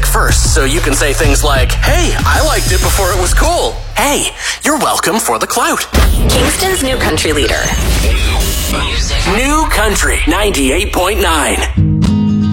first, so you can say things like, hey, I liked it before it was cool. Hey, you're welcome for the clout. Kingston's new country leader. New Country 98.9.